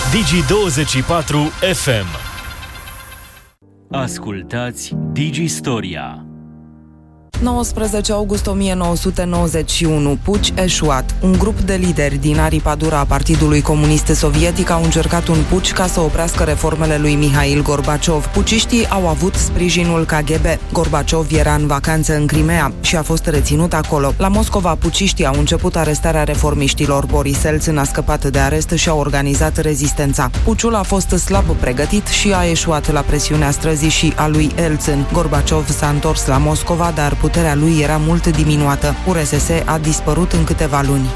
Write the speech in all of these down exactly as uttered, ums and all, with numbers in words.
Digi douăzeci și patru F M. Ascultați Digi Storia. nouăsprezece august o mie nouă sute nouăzeci și unu, puci eșuat. Un grup de lideri din aripa dură a Partidului Comunist Sovietic au încercat un puci ca să oprească reformele lui Mihail Gorbaciov. Puciștii au avut sprijinul K G B. Gorbaciov era în vacanță în Crimea și a fost reținut acolo. La Moscova, puciștii au început arestarea reformiștilor. Boris Elțin a scăpat de arest și a organizat rezistența. Puciul a fost slab pregătit și a eșuat la presiunea străzii și a lui Elțin. Gorbaciov s-a întors la Moscova, dar puterea lui era mult diminuată. U R S S a dispărut în câteva luni.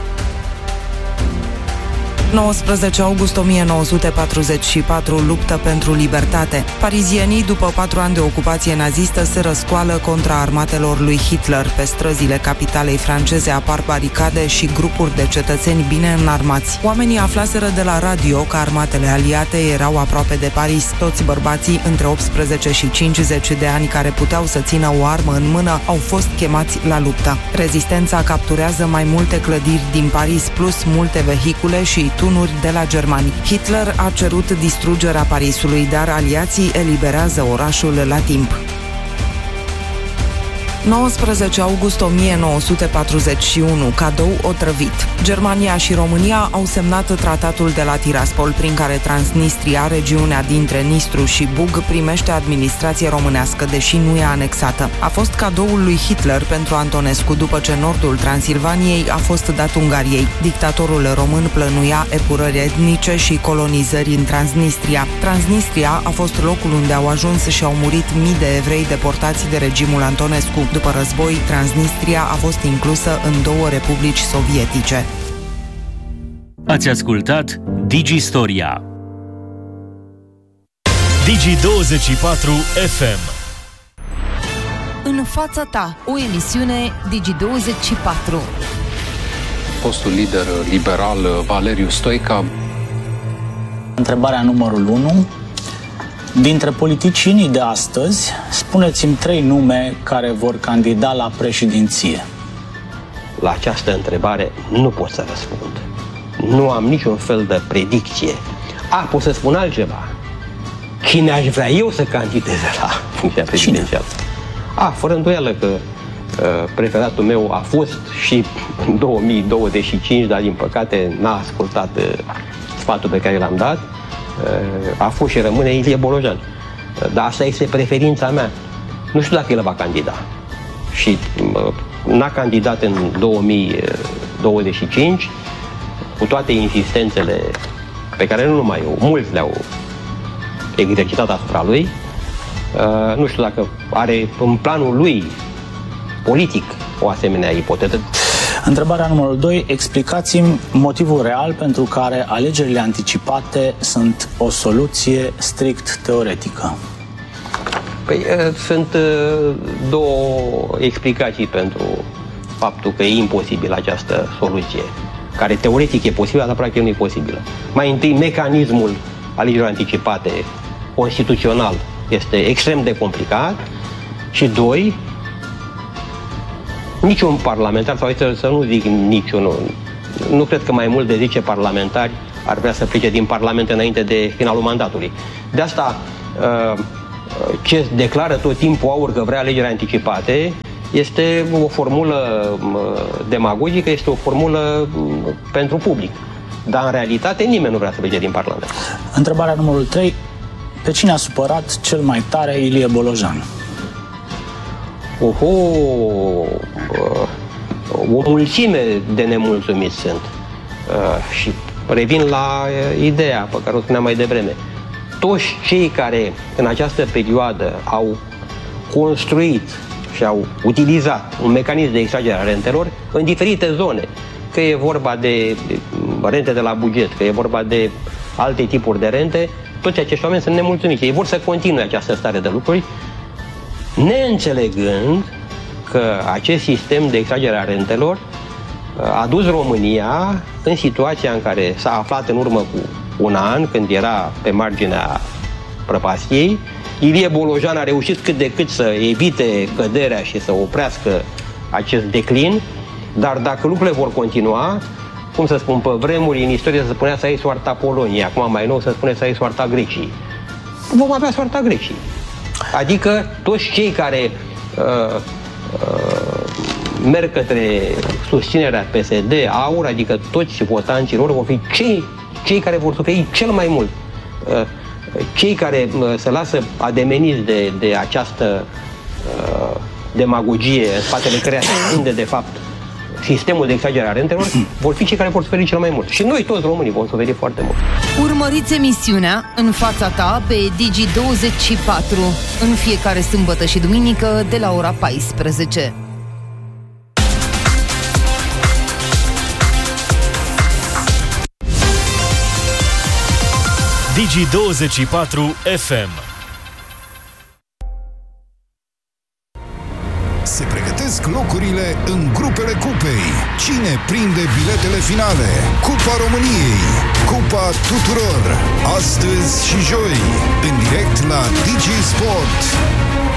nouăsprezece august o mie nouă sute patruzeci și patru, luptă pentru libertate. Parizienii, după patru ani de ocupație nazistă, se răscoală contra armatelor lui Hitler. Pe străzile capitalei franceze apar baricade și grupuri de cetățeni bine înarmați. Oamenii aflaseră de la radio că armatele aliate erau aproape de Paris. Toți bărbații între optsprezece și cincizeci de ani care puteau să țină o armă în mână au fost chemați la luptă. Rezistența capturează mai multe clădiri din Paris, plus multe vehicule și tunuri de la germani. Hitler a cerut distrugerea Parisului, dar aliații eliberează orașul la timp. nouăsprezece august o mie nouă sute patruzeci și unu, cadou otrăvit. Germania și România au semnat tratatul de la Tiraspol, prin care Transnistria, regiunea dintre Nistru și Bug, primește administrație românească, deși nu e anexată. A fost cadoul lui Hitler pentru Antonescu, după ce nordul Transilvaniei a fost dat Ungariei. Dictatorul român plănuia epurări etnice și colonizări în Transnistria. Transnistria a fost locul unde au ajuns și au murit mii de evrei deportați de regimul Antonescu. După război, Transnistria a fost inclusă în două republici sovietice. Ați ascultat Digi Storia. Digi douăzeci și patru F M. În fața ta, o emisiune Digi douăzeci și patru. Fostul lider liberal Valeriu Stoica. Întrebarea numărul unu. Dintre politicienii de astăzi, spuneți-mi trei nume care vor candida la președinție. La această întrebare nu pot să răspund. Nu am niciun fel de predicție. A, pot să spun altceva. Cine aș vrea eu să candideze la funcția prezidențială? A, fără îndoială că uh, preferatul meu a fost și în două mii douăzeci și cinci, dar din păcate n-a ascultat uh, sfatul pe care l-am dat. A fost și rămâne Ilie Bolojan. Dar asta este preferința mea. Nu știu dacă el va candida. Și n-a candidat în două mii douăzeci și cinci, cu toate insistențele pe care nu numai eu, mulți le-au exercitat asupra lui. Nu știu dacă are în planul lui politic o asemenea ipoteză. Întrebarea numărul doi. Explicați-mi motivul real pentru care alegerile anticipate sunt o soluție strict teoretică. Păi, sunt două explicații pentru faptul că e imposibil această soluție, care teoretic e posibilă, dar practic nu e posibilă. Mai întâi, mecanismul alegerilor anticipate constituțional este extrem de complicat și doi, niciun parlamentar, sau să nu zic niciunul, nu cred că mai mult de zece parlamentari ar vrea să plece din Parlament înainte de finalul mandatului. De asta, ce declară tot timpul AUR că vrea alegeri anticipate este o formulă demagogică, este o formulă pentru public. Dar în realitate nimeni nu vrea să plece din Parlament. Întrebarea numărul trei. Pe cine a supărat cel mai tare Ilie Bolojan? Oho, o mulțime de nemulțumiți sunt. Și revin la ideea pe care o spuneam mai devreme. Toți cei care în această perioadă au construit și au utilizat un mecanism de extragere a rentelor în diferite zone, că e vorba de rente de la buget, că e vorba de alte tipuri de rente, toți acești oameni sunt nemulțumiți. Ei vor să continue această stare de lucruri, neînțelegând că acest sistem de extragere a rentelor a dus România în situația în care s-a aflat în urmă cu un an, când era pe marginea prăpastiei. Ilie Bolojan a reușit cât de cât să evite căderea și să oprească acest declin, dar dacă lucrurile vor continua, cum să spun, pe vremuri în istorie se spunea să ai soarta Poloniei, acum mai nou se spune să ai soarta Greciei. Vom avea soarta Greciei. Adică toți cei care uh, uh, merg către susținerea P S D, AUR, adică toți votanții lor vor fi cei, cei care vor suferi cel mai mult. Uh, cei care uh, se lasă ademeniți de, de această uh, demagogie în spatele căreia se ascunde de fapt sistemul de exagerare a rentelor, vor fi cei care vor suferi cel mai mult. Și noi toți românii vom suferi foarte mult. Urmăriți emisiunea În fața ta pe Digi douăzeci și patru în fiecare sâmbătă și duminică de la ora paisprezece. Digi douăzeci și patru F M. Se pregătesc locurile în grupele cupei. Cine prinde biletele finale? Cupa României, Cupa tuturor, astăzi și joi, în direct la Digi Sport.